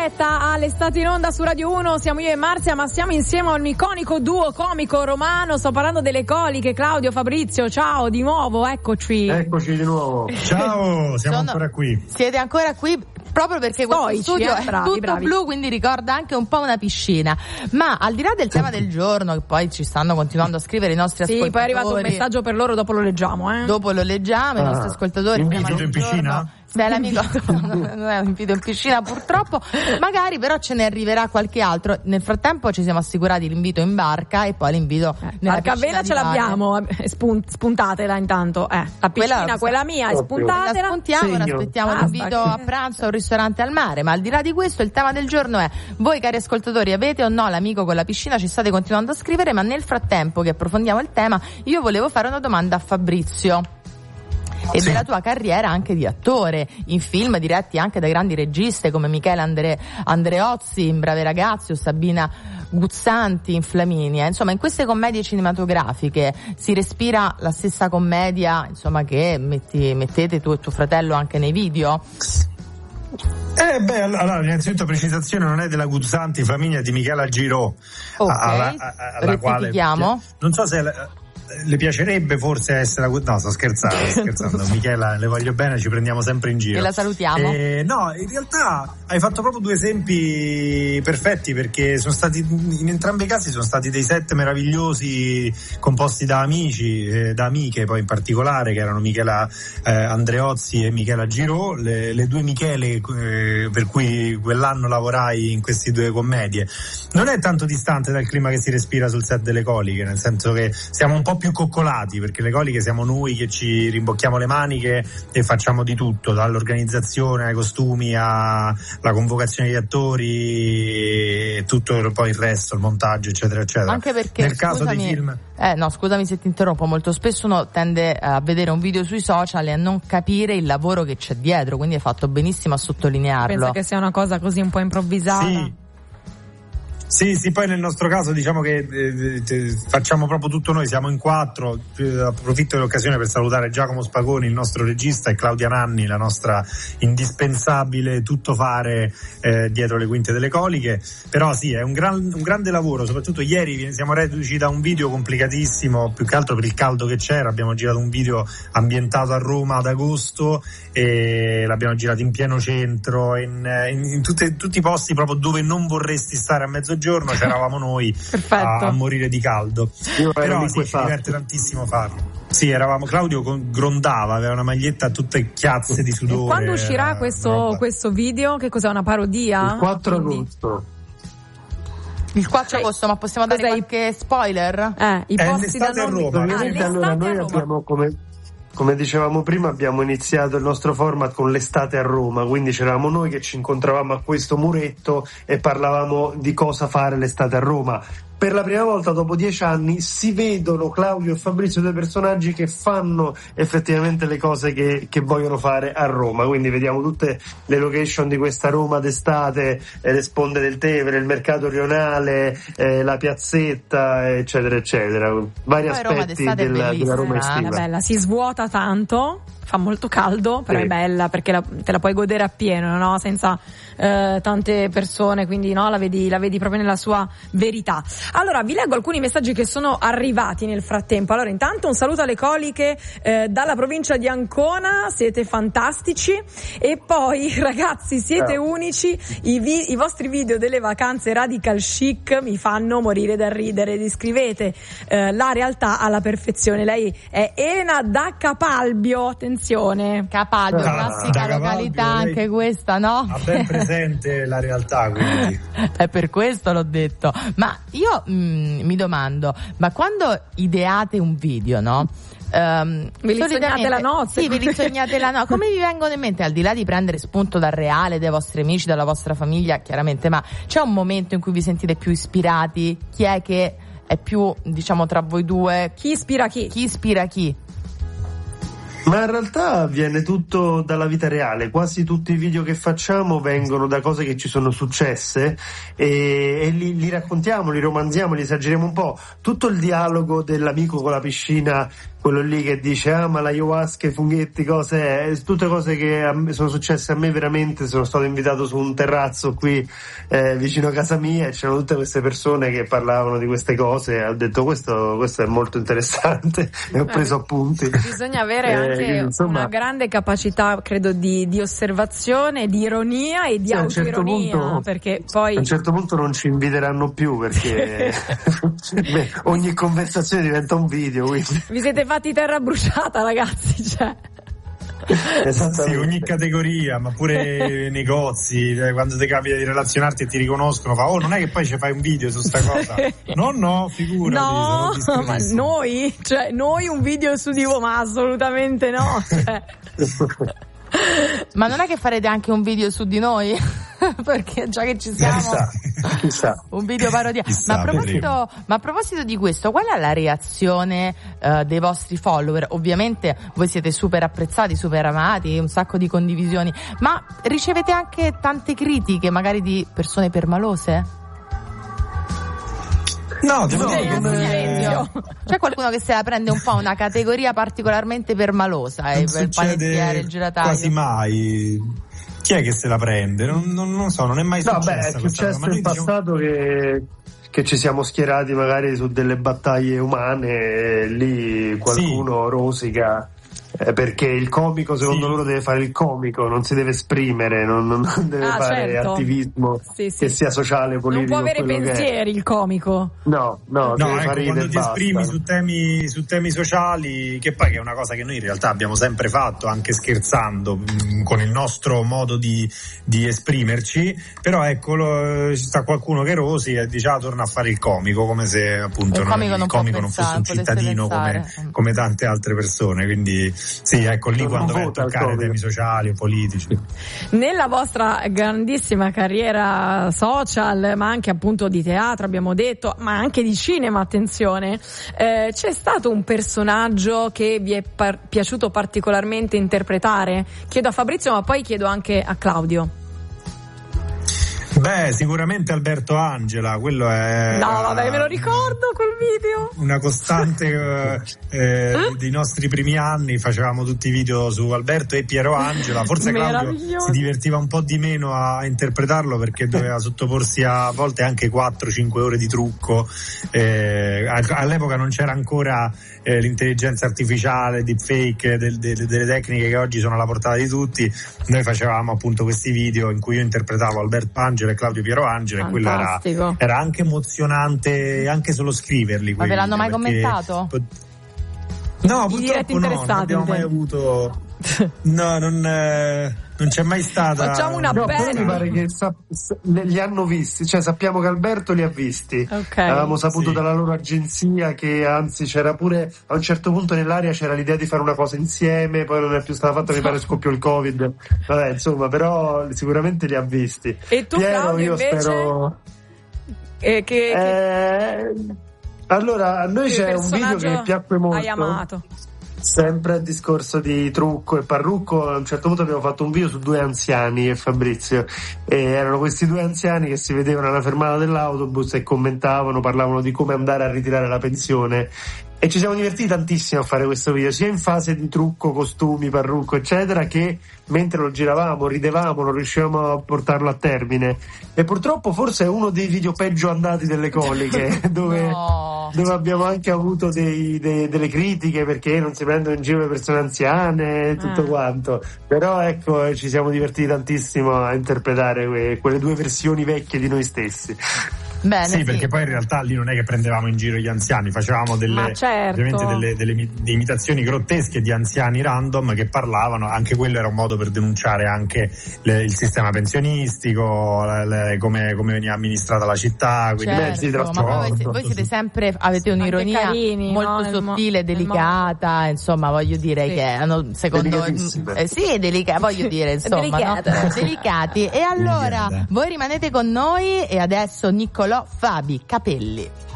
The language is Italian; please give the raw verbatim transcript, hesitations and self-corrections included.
diretta all'estate in onda su Radio uno, siamo io e Marzia, ma siamo insieme a un iconico duo comico romano. Sto parlando delle coliche, Claudio, Fabrizio, ciao di nuovo, eccoci. Eccoci di nuovo. Ciao, siamo Sono, ancora qui. Siete ancora qui proprio perché Stoici, questo studio eh, bravi, è tutto bravi. blu, quindi ricorda anche un po' una piscina. Ma al di là del tema del giorno, che poi ci stanno continuando a scrivere i nostri sì, ascoltatori. poi è arrivato un messaggio per loro, dopo lo leggiamo, eh. Dopo lo leggiamo, ah, i nostri ascoltatori. Invito in piscina? Beh, l'amico non è un invito in piscina purtroppo, magari però ce ne arriverà qualche altro. Nel frattempo ci siamo assicurati l'invito in barca e poi l'invito eh, nella barca a vela ce l'abbiamo, Spun- spuntatela intanto, eh, la piscina quella, quella mia, spuntatela, la spuntiamo, ora aspettiamo ah, l'invito a pranzo a un ristorante al mare. Ma al di là di questo, il tema del giorno è: voi cari ascoltatori avete o no l'amico con la piscina? Ci state continuando a scrivere, ma nel frattempo che approfondiamo il tema io volevo fare una domanda a Fabrizio e sì. della tua carriera anche di attore in film diretti anche da grandi registe come Michele Andre, Andreozzi in Brave Ragazzi o Sabina Guzzanti in Flaminia. Insomma, in queste commedie cinematografiche si respira la stessa commedia, insomma, che metti, mettete tu e tuo fratello anche nei video? Eh beh, allora innanzitutto precisazione, non è della Guzzanti, Flaminia, di Michela Girò. Ok, alla, alla quale non so se le piacerebbe forse essere la... no, sto scherzando, sto scherzando. Michela, le voglio bene, ci prendiamo sempre in giro e la salutiamo. Eh, no, in realtà hai fatto proprio due esempi perfetti, perché sono stati, in entrambi i casi sono stati dei set meravigliosi composti da amici, eh, da amiche poi in particolare, che erano Michela eh, Andreozzi e Michela Girò, le, le due Michele eh, per cui quell'anno lavorai in queste due commedie. Non è tanto distante dal clima che si respira sul set delle Coliche, nel senso che siamo un po' più coccolati, perché le Coliche siamo noi che ci rimbocchiamo le maniche e facciamo di tutto, dall'organizzazione ai costumi alla convocazione degli attori e tutto poi il resto, il montaggio eccetera eccetera. Anche perché nel caso scusami, dei film eh no scusami se ti interrompo, molto spesso uno tende a vedere un video sui social e a non capire il lavoro che c'è dietro, quindi hai fatto benissimo a sottolinearlo. Penso che sia una cosa così un po' improvvisata. Sì. Sì, sì, poi nel nostro caso diciamo che eh, eh, facciamo proprio tutto noi, siamo in quattro. Eh, approfitto dell'occasione per salutare Giacomo Spagoni, il nostro regista, e Claudia Nanni, la nostra indispensabile tuttofare eh, dietro le quinte delle Coliche. Però sì, è un, gran, un grande lavoro, soprattutto ieri siamo reduci da un video complicatissimo, più che altro per il caldo che c'era. Abbiamo girato un video ambientato a Roma ad agosto e l'abbiamo girato in pieno centro, in, in, in tutte, tutti i posti proprio dove non vorresti stare a mezzogiorno. C'eravamo noi a, a morire di caldo. Io però sì, ci diverte tantissimo farlo. Sì, eravamo, Claudio grondava, aveva una maglietta a tutte chiazze di sudore. E quando uscirà questo, questo video? Che cos'è, una parodia? Il quattro agosto. Il quattro agosto, ma possiamo dare Cos'è? qualche spoiler? Eh, i È posti da l'estate a non... Roma. Ah, Allora l'estate noi a Roma. abbiamo come Come dicevamo prima, abbiamo iniziato il nostro format con l'estate a Roma, quindi c'eravamo noi che ci incontravamo a questo muretto e parlavamo di cosa fare l'estate a Roma. Per la prima volta dopo dieci anni si vedono Claudio e Fabrizio, due personaggi che fanno effettivamente le cose che, che vogliono fare a Roma, quindi vediamo tutte le location di questa Roma d'estate, eh, le sponde del Tevere, il mercato rionale, eh, la piazzetta eccetera eccetera, vari Poi Roma aspetti d'estate è della, della bellissima, Roma È estiva. bella, si svuota tanto, fa molto caldo, però sì. è bella perché la, te la puoi godere appieno, no? Senza eh, tante persone, quindi no, la vedi, la vedi proprio nella sua verità. Allora, vi leggo alcuni messaggi che sono arrivati nel frattempo. Allora, intanto un saluto alle Coliche eh, dalla provincia di Ancona, siete fantastici. E poi, ragazzi, siete Ciao. unici, i, vi- i vostri video delle vacanze radical chic mi fanno morire da ridere. Descrivete eh, la realtà alla perfezione. Lei è Elena da Capalbio, attenzione. Capalbio, Ah, classica da località Capalbio, anche questa, no? Ha ben presente la realtà, quindi. È per questo l'ho detto. Ma io mh, mi domando, ma quando ideate un video, no? Um, Ve li sognate la notte? Sì, ve li sognate la notte. Come vi vengono in mente, al di là di prendere spunto dal reale, dai vostri amici, dalla vostra famiglia, chiaramente, ma c'è un momento in cui vi sentite più ispirati? Chi è che è più, diciamo, tra voi due? Chi ispira chi? Chi ispira chi? Ma in realtà viene tutto dalla vita reale, quasi tutti i video che facciamo vengono da cose che ci sono successe e, e li, li raccontiamo, li romanziamo, li esageriamo un po'. Tutto il dialogo dell'amico con la piscina quello lì che dice ah ma l'ayahuasca, i funghetti, cose, eh, tutte cose che a me, sono successe a me veramente. Sono stato invitato su un terrazzo qui eh, vicino a casa mia e c'erano tutte queste persone che parlavano di queste cose e ho detto questo, questo è molto interessante e ho preso appunti. Bisogna avere anche eh, insomma, una grande capacità, credo, di, di osservazione, di ironia e di sì, autoironia, certo punto, perché poi a un certo punto non ci inviteranno più perché beh, ogni conversazione diventa un video, quindi. Vi siete fatti terra bruciata, ragazzi, cioè. Sì, ogni categoria, ma pure i negozi, quando ti capita di relazionarti e ti riconoscono, fa oh non è che poi ci fai un video su sta cosa. No, no, figurati. No, ma noi, cioè noi un video su di voi, ma assolutamente no. Cioè. Ma non è che farete anche un video su di noi? Perché già che ci siamo, chissà, chissà. un video parodia. Chissà, ma, a proposito, ma a proposito di questo, qual è la reazione uh, dei vostri follower? Ovviamente voi siete super apprezzati, super amati, un sacco di condivisioni, ma ricevete anche tante critiche, magari di persone permalose? No, devo no, dire che c'è qualcuno che se la prende un po' una categoria particolarmente permalosa, eh, il panettiere, il girataio. Quasi mai. Chi è che se la prende? Non, non, non so, non è mai successo. No, beh, è successo in passato diciamo... che, che ci siamo schierati magari su delle battaglie umane e lì qualcuno sì. rosica. Eh, perché il comico secondo sì. loro deve fare il comico, non si deve esprimere, non, non deve ah, fare certo. attivismo sì, sì. che sia sociale, politico. Non può avere pensieri il comico. No, no, no deve ecco, fare quando ti basta. esprimi su temi, su temi sociali, che poi che è una cosa che noi in realtà abbiamo sempre fatto, anche scherzando, mh, con il nostro modo di, di esprimerci, però ecco lo, ci sta qualcuno che rosi e dice ah torna a fare il comico, come se appunto il non, comico non, il comico non fosse un cittadino come, come tante altre persone, quindi sì, ecco lì quando vai a toccare temi sociali o politici. Nella vostra grandissima carriera social, ma anche appunto di teatro abbiamo detto, ma anche di cinema, attenzione, eh, c'è stato un personaggio che vi è par- piaciuto particolarmente interpretare? Chiedo a Fabrizio ma poi chiedo anche a Claudio. Beh, sicuramente Alberto Angela, quello è... No, vabbè, me lo ricordo quel video. Una costante eh, dei nostri primi anni, facevamo tutti i video su Alberto e Piero Angela, forse Claudio si divertiva un po' di meno a interpretarlo perché doveva sottoporsi a volte anche quattro cinque ore di trucco, eh, all'epoca non c'era ancora eh, l'intelligenza artificiale, deepfake, del, del, delle tecniche che oggi sono alla portata di tutti. Noi facevamo appunto questi video in cui io interpretavo Alberto Angela e Claudio Piero Angela e quello era, era anche emozionante anche solo scriverli. Ma ve l'hanno mai perché... commentato? No, purtroppo no, non abbiamo mai avuto no, non, eh, non c'è mai stata. Facciamo una no, bella. Però mi pare che sa- li hanno visti, cioè sappiamo che Alberto li ha visti. Okay. Avevamo saputo sì. dalla loro agenzia che anzi c'era pure a un certo punto nell'area c'era l'idea di fare una cosa insieme, poi non è più stata fatta, mi pare scoppiò il Covid. Vabbè, insomma, però sicuramente li ha visti. E tu, Piero, Claudio, io invece? spero Eh, che, che... Eh... Allora, a noi che c'è un video che mi piacque molto. Hai amato. Sempre il discorso di trucco e parrucco, a un certo punto abbiamo fatto un video su due anziani e Fabrizio, e erano questi due anziani che si vedevano alla fermata dell'autobus e commentavano, parlavano di come andare a ritirare la pensione. E ci siamo divertiti tantissimo a fare questo video, sia in fase di trucco, costumi, parrucco, eccetera, che mentre lo giravamo, ridevamo, non riuscivamo a portarlo a termine. E purtroppo forse è uno dei video peggio andati delle coliche, dove, no. dove abbiamo anche avuto dei, dei, delle critiche perché non si prendono in giro le persone anziane e tutto ah. quanto. Però ecco, ci siamo divertiti tantissimo a interpretare que, quelle due versioni vecchie di noi stessi. Bene, sì, sì, perché poi in realtà lì non è che prendevamo in giro gli anziani, facevamo delle, certo. ovviamente delle, delle, delle imitazioni grottesche di anziani random che parlavano, anche quello era un modo per denunciare anche le, il sistema pensionistico, le, le, come, come veniva amministrata la città, quindi certo, mezzi di trasporto. Ma voi, voi siete sempre, avete un'ironia carini, molto no? sottile, mo- delicata, insomma voglio dire sì. che hanno, secondo eh, sì, delica, voglio dire insomma no? Delicati. E allora voi rimanete con noi e adesso Niccolò Fabi Capelli.